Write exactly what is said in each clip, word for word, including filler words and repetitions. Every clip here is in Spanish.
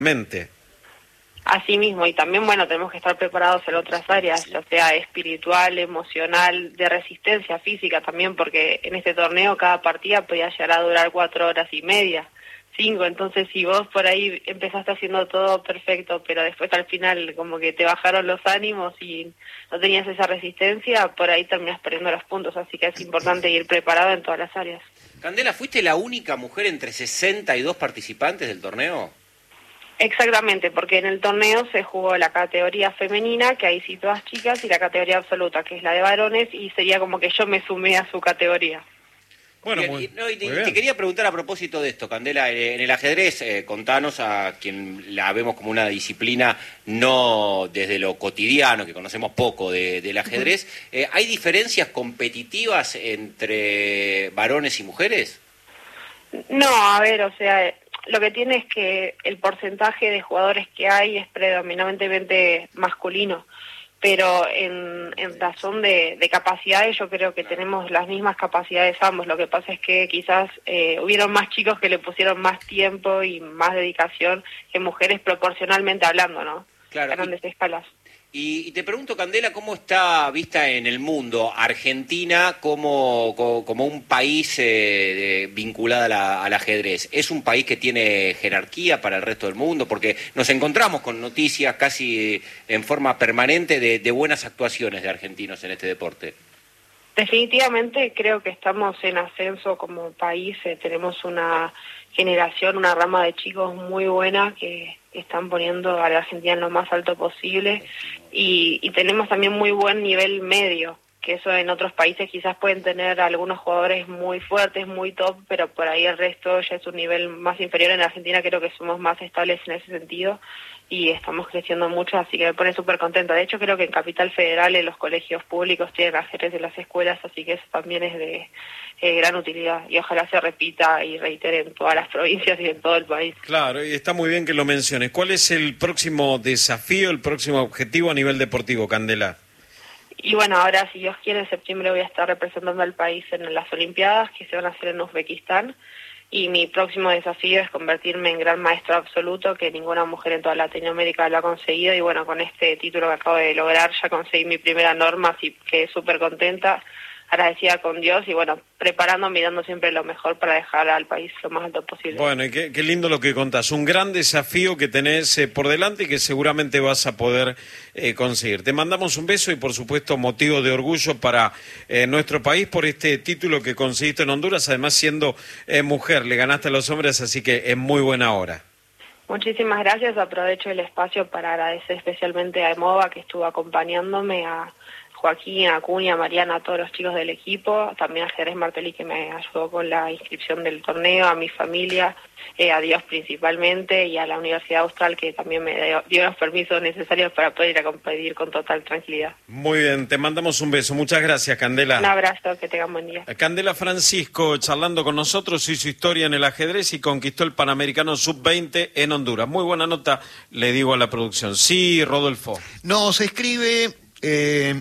mente. Así mismo, y también, bueno, tenemos que estar preparados en otras áreas, ya sea espiritual, emocional, de resistencia física también, porque en este torneo cada partida podía llegar a durar cuatro horas y media, cinco, entonces si vos por ahí empezaste haciendo todo perfecto, pero después al final como que te bajaron los ánimos y no tenías esa resistencia, por ahí terminás perdiendo los puntos, así que es importante ir preparado en todas las áreas. Candela, ¿fuiste la única mujer entre sesenta y dos participantes del torneo? Exactamente, porque en el torneo se jugó la categoría femenina, que ahí sí todas chicas, y la categoría absoluta, que es la de varones, y sería como que yo me sumé a su categoría. Bueno, muy, y, no, y, muy y te quería preguntar a propósito de esto, Candela, en el ajedrez, eh, contanos a quien la vemos como una disciplina no desde lo cotidiano, que conocemos poco de, del ajedrez, eh, ¿hay diferencias competitivas entre varones y mujeres? No, a ver, o sea, lo que tiene es que el porcentaje de jugadores que hay es predominantemente masculino, pero en, en razón de, de capacidades yo creo que tenemos las mismas capacidades ambos. Lo que pasa es que quizás eh, hubieron más chicos que le pusieron más tiempo y más dedicación que mujeres proporcionalmente hablando, ¿no? Claro. A grandes escalas. Y, y te pregunto, Candela, ¿cómo está vista en el mundo Argentina como, como, como un país eh, de, vinculado a la, al ajedrez? ¿Es un país que tiene jerarquía para el resto del mundo? Porque nos encontramos con noticias casi en forma permanente de, de buenas actuaciones de argentinos en este deporte. Definitivamente creo que estamos en ascenso como país, eh, tenemos una generación, una rama de chicos muy buena que están poniendo a la Argentina en lo más alto posible y, y tenemos también muy buen nivel medio, que eso en otros países quizás pueden tener algunos jugadores muy fuertes, muy top, pero por ahí el resto ya es un nivel más inferior. En Argentina creo que somos más estables en ese sentido y estamos creciendo mucho, así que me pone súper contenta. De hecho, creo que en Capital Federal, en los colegios públicos, tienen ajedrez de las escuelas, así que eso también es de eh, gran utilidad y ojalá se repita y reitere en todas las provincias y en todo el país. Claro, y está muy bien que lo menciones. ¿Cuál es el próximo desafío, el próximo objetivo a nivel deportivo, Candela? Y bueno, ahora, si Dios quiere, en septiembre voy a estar representando al país en las Olimpiadas, que se van a hacer en Uzbekistán, y mi próximo desafío es convertirme en gran maestro absoluto, que ninguna mujer en toda Latinoamérica lo ha conseguido, y bueno, con este título que acabo de lograr ya conseguí mi primera norma, así que súper contenta, agradecida con Dios y bueno, preparándome y dando siempre lo mejor para dejar al país lo más alto posible. Bueno, y qué, qué lindo lo que contás, un gran desafío que tenés eh, por delante y que seguramente vas a poder eh, conseguir. Te mandamos un beso y por supuesto motivo de orgullo para eh, nuestro país por este título que conseguiste en Honduras, además siendo eh, mujer, le ganaste a los hombres, así que es muy buena hora. Muchísimas gracias, aprovecho el espacio para agradecer especialmente a Emova que estuvo acompañándome, a Joaquín, a Acuña, a Mariana, a todos los chicos del equipo, también a Jerez Martelli que me ayudó con la inscripción del torneo, a mi familia, eh, a Dios principalmente y a la Universidad Austral que también me dio, dio los permisos necesarios para poder ir a competir con total tranquilidad. Muy bien, te mandamos un beso, muchas gracias, Candela. Un abrazo, que tengan buen día. Candela Francisco charlando con nosotros, hizo historia en el ajedrez y conquistó el Panamericano sub veinte en Honduras. Muy buena nota, le digo a la producción. Sí, Rodolfo. Nos escribe eh,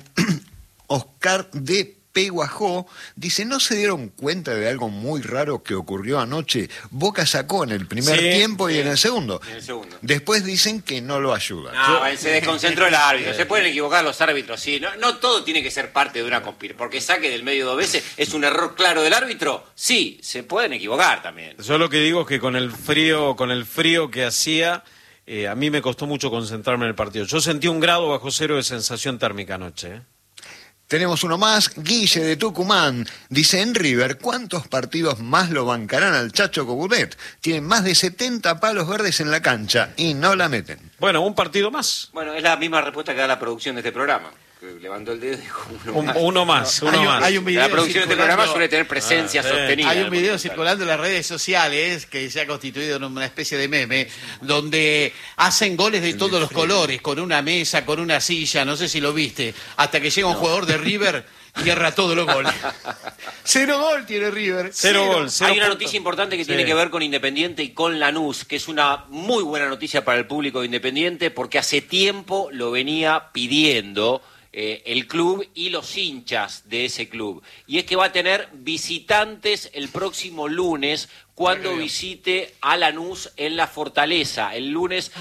Oscar de Peguajó, dice, ¿no se dieron cuenta de algo muy raro que ocurrió anoche? Boca sacó en el primer sí, tiempo sí. y en el segundo. En el segundo. Después dicen que no lo ayudan. No, Yo... se desconcentró el árbitro. Se pueden equivocar los árbitros, sí. No, no todo tiene que ser parte de una conspiración. Porque saque del medio dos veces es un error claro del árbitro. Sí, se pueden equivocar también. Yo lo que digo es que con el frío, con el frío que hacía, eh, a mí me costó mucho concentrarme en el partido. Yo sentí un grado bajo cero de sensación térmica anoche, ¿eh? Tenemos uno más, Guille de Tucumán. Dice, en River, ¿cuántos partidos más lo bancarán al Chacho Coudet? Tienen más de setenta palos verdes en la cancha y no la meten. Bueno, un partido más. Bueno, es la misma respuesta que da la producción de este programa. Que levantó el dedo y dijo uno un, más. Uno más, uno hay un, más. Hay un video la producción de este programa suele tener presencia ah, sostenida. Hay un video circulando en las redes sociales que se ha constituido en una especie de meme, donde hacen goles de todos los colores, con una mesa, con una silla, no sé si lo viste, hasta que llega un no. jugador de River y erra todos los goles. Cero gol tiene River. Cero, cero gol. Cero Hay una punto. noticia importante que sí. tiene que ver con Independiente y con Lanús, que es una muy buena noticia para el público de Independiente, porque hace tiempo lo venía pidiendo eh, el club y los hinchas de ese club. Y es que va a tener visitantes el próximo lunes cuando visite a Lanús en la Fortaleza. El lunes